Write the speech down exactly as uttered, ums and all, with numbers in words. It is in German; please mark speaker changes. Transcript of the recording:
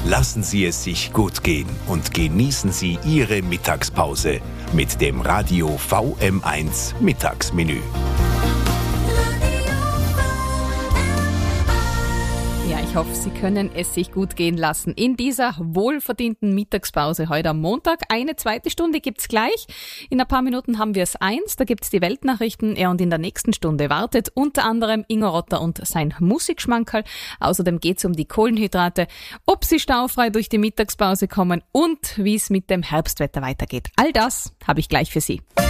Speaker 1: Lassen Sie es sich gut gehen und genießen Sie Ihre Mittagspause mit dem Radio V M eins Mittagsmenü.
Speaker 2: Ja, ich hoffe, Sie können es sich gut gehen lassen in dieser wohlverdienten Mittagspause heute am Montag. Eine zweite Stunde gibt's gleich. In ein paar Minuten haben wir es eins, da gibt's die Weltnachrichten. Ja, und in der nächsten Stunde wartet unter anderem Ingo Rotter und sein Musikschmankerl. Außerdem geht's um die Kohlenhydrate, ob sie staufrei durch die Mittagspause kommen und wie es mit dem Herbstwetter weitergeht. All das habe ich gleich für Sie.